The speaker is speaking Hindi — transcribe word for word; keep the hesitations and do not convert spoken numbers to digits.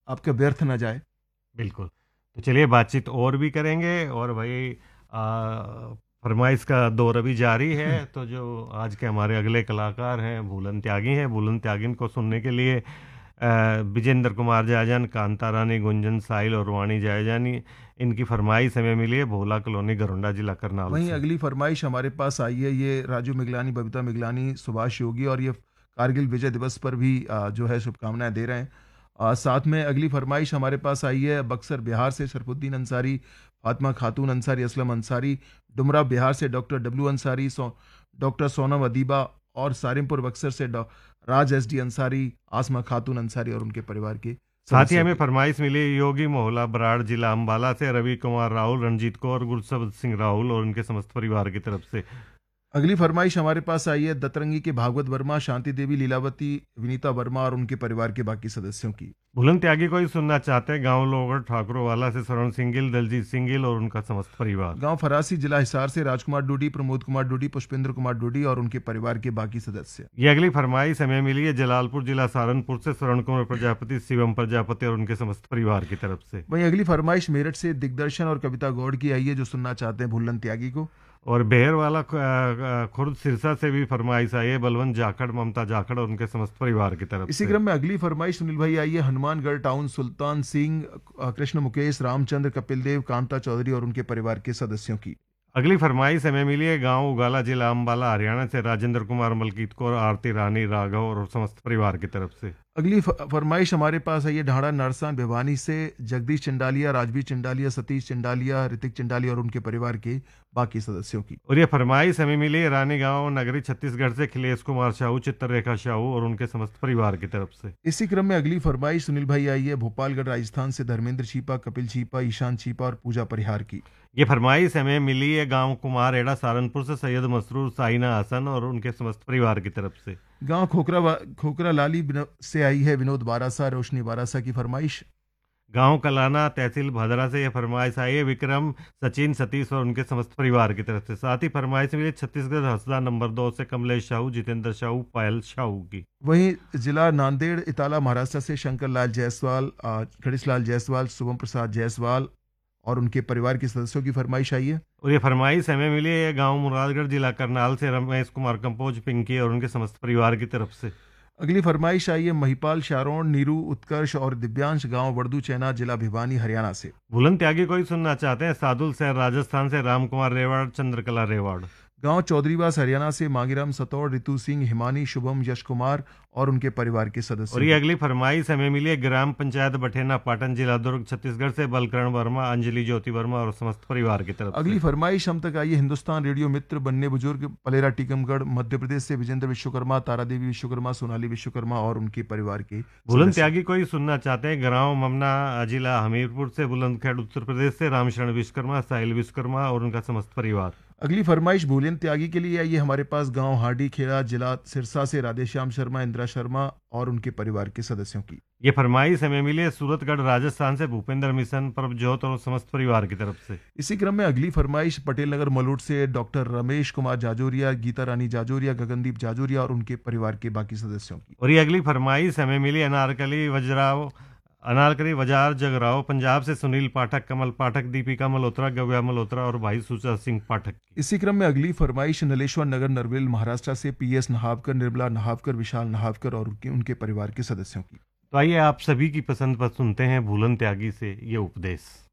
आपका व्यर्थ ना जाए। बिल्कुल। तो चलिए बातचीत और भी करेंगे, और भाई आ, फरमाइश का दौर अभी जारी है। तो जो आज के हमारे अगले कलाकार हैं, भूलन त्यागी हैं। भूलन त्यागी को सुनने के लिए अ, विजेंद्र कुमार जायजान, कांता रानी, गुंजन साहिल और वाणी जायजानी, इनकी फरमाइश हमें मिली है भोला कॉलोनी, गरुंडा जिला करनाल वहीं से। अगली फरमाइश हमारे पास आई है, ये राजू मिगलानी, बबीता मिगलानी, सुभाष योगी, और ये कारगिल विजय दिवस पर भी आ, जो है शुभकामनाएं दे रहे हैं। आ, साथ में अगली फरमाइश हमारे पास आई है बक्सर बिहार से शरफुद्दीन अंसारी, फातिमा खातून अंसारी, असलम अंसारी। डुमरा बिहार से डॉक्टर डब्लू अंसारी, सो, डॉक्टर सोनम अदीबा, और सारिमपुर बक्सर से डॉ- राज एस डी अंसारी, आसमा खातून अंसारी और उनके परिवार के साथ ही सदस्यों हमें की। फरमाइश मिली योगी मोहल्ला बराड़ जिला अम्बाला से रवि कुमार राहुल, रणजीत कौर, गुरसबद सिंह राहुल और उनके समस्त परिवार की तरफ से। अगली फरमाइश हमारे पास आई है दतरंगी के भागवत वर्मा, शांति देवी, लीलावती, विनीता वर्मा और उनके परिवार के बाकी सदस्यों की। भूलन त्यागी को ही सुनना चाहते हैं गांव लोगड़ ठाकुरवाला से स्वर्ण सिंगिल, दलजीत सिंगिल और उनका समस्त परिवार। गांव फरासी, जिला हिसार से राजकुमार डूडी, प्रमोद कुमार डूडी, पुष्पेंद्र कुमार डूडी और उनके परिवार के बाकी सदस्य। ये अगली फरमाइश हमें मिली है जलालपुर जिला सहारनपुर से स्वर्ण कुमार प्रजापति, शिवम प्रजापति और उनके समस्त परिवार की तरफ से। वहीं अगली फरमाइश मेरठ से दिग्दर्शन और कविता गौड़ की आई है, जो सुनना चाहते हैं भूलन त्यागी को। और बेहर वाला खुर्द सिरसा से भी फरमाइश आई है बलवंत जाखड़, ममता जाखड़ और उनके समस्त परिवार की तरफ इसी से। क्रम में अगली फरमाइश सुनील भाई आई है हनुमानगढ़ टाउन, सुल्तान सिंह, कृष्ण मुकेश, रामचंद्र, कपिल देव, कांता चौधरी और उनके परिवार के सदस्यों की। अगली फरमाइश हमें मिली है गांव उगाला जिला अम्बाला हरियाणा से राजेंद्र कुमार, मलकीत कौर, आरती रानी, राघव और समस्त परिवार की तरफ से। अगली फ- फरमाइश हमारे पास है ये ढाड़ा नरसान भिवानी से जगदीश चंडालिया, राजवीर चंडालिया, सतीश चंडालिया, ऋतिक चंडालिया और उनके परिवार के बाकी सदस्यों की। और ये फरमाइश हमें मिली है रानी गांव नगरी छत्तीसगढ़ से अखिलेश कुमार शाहू, चित्ररेखा शाहू और उनके समस्त परिवार की तरफ से। इसी क्रम में अगली फरमाइश सुनील भाई आई है भोपालगढ़ राजस्थान से धर्मेंद्र छीपा, कपिल छीपा, ईशान छीपा और पूजा परिहार की। ये फरमाइश हमें मिली है गांव कुमार एड़ा सहारनपुर से सैयद मसरूर, साइना हसन और उनके समस्त परिवार की तरफ से। गांव खोखरा वा- खोखरा लाली बिनो- से आई है विनोद बारासा, रोशनी बारासा की फरमाइश। गांव कलाना तहसील भदरा से यह फरमाइश आई है विक्रम, सचिन, सतीश और उनके समस्त परिवार की तरफ से। साथ ही फरमाइश मिली छत्तीसगढ़ हसदा नंबर दो से कमलेश शाहू, जितेंद्र शाहू, पायल शाहू की। वहीं जिला नांदेड़ इताला महाराष्ट्र से शंकर लाल जायसवाल, गणेश लाल जायसवाल, शुभम प्रसाद जायसवाल और उनके परिवार के सदस्यों की फरमाइश आई है। और ये फरमाइश हमें मिली है गांव मुरादगढ़ जिला करनाल से रमेश कुमार कंपोज, पिंकी और उनके समस्त परिवार की तरफ से। अगली फरमाइश आई है महिपाल, शारोन, नीरू, उत्कर्ष और दिव्यांश, गांव वर्दू चैना, जिला भिवानी, हरियाणा से। भूलन त्यागी को ही सुनना चाहते हैं सादुल शहर राजस्थान से राम कुमार रेवाड़, चंद्रकला रेवाड़। गांव चौधरीवास हरियाणा से मांगीराम सतौड़, रितु सिंह, हिमानी, शुभम, यश कुमार और उनके परिवार के और सदस्य। ये अगली फरमाइश हमें मिली है ग्राम पंचायत बठेना पाटन, जिला दुर्ग, छत्तीसगढ़ से बलकरण वर्मा, अंजलि ज्योति वर्मा और समस्त परिवार की तरफ अगली से। फरमाइश हम तक आई है हिंदुस्तान रेडियो मित्र, बन्ने बुजुर्ग, पलेरा टीकमगढ़, मध्य प्रदेश से विजेंद्र विश्वकर्मा, तारा देवी विश्वकर्मा, सोनाली विश्वकर्मा और उनके परिवार के भूलन सदस्य। त्यागी को ही सुनना चाहते हैं गांव ममना, जिला हमीरपुर से बुलंदखैड़, उत्तर प्रदेश से रामशरण विश्वकर्मा, साहिल विश्वकर्मा और उनका समस्त परिवार। अगली फरमाइश भूलन त्यागी के लिए आई है हमारे पास गांव हाडी खेड़ा, जिला सिरसा से राधेश्याम शर्मा, इंदिरा शर्मा और उनके परिवार के सदस्यों की। ये फरमाइश हमें मिली है सूरतगढ़ राजस्थान से भूपेंद्र मिशन, प्रभजोत और समस्त परिवार की तरफ से। इसी क्रम में अगली फरमाइश पटेल नगर मलूट से डॉक्टर रमेश कुमार जाजोरिया, गीता रानी जाजोरिया, गगनदीप जाजोरिया और उनके परिवार के बाकी सदस्यों की। और ये अगली फरमाइश हमें मिली अनारकली वज्राव अनारकली वजार जगराव, पंजाब से सुनील पाठक, कमल पाठक, दीपिका मल्होत्रा, गव्या मल्होत्रा और भाई सुचा सिंह पाठक की। इसी क्रम में अगली फरमाइश नलेश्वर नगर नरवेल महाराष्ट्र से पी एस नहावकर, निर्मला नहावकर, विशाल नहावकर और उनके उनके परिवार के सदस्यों की। तो आइए आप सभी की पसंद पर सुनते हैं भूलन त्यागी से ये उपदेश।